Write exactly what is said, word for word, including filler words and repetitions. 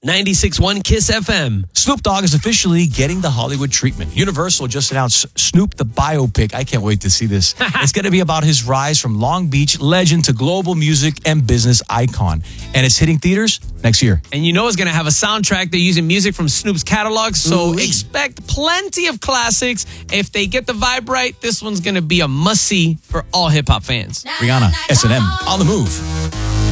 ninety-six point one Kiss F M. Snoop Dogg is officially getting the Hollywood treatment. Universal just announced Snoop the biopic. I can't wait to see this. It's going to be about his rise from Long Beach legend to global music and business icon. And it's hitting theaters next year. And you know it's going to have a soundtrack. They're using music from Snoop's catalog, so Ooh-wee. expect plenty of classics. If they get the vibe right, this one's going to be a must-see for all hip-hop fans. Rihanna, S and M, on the move.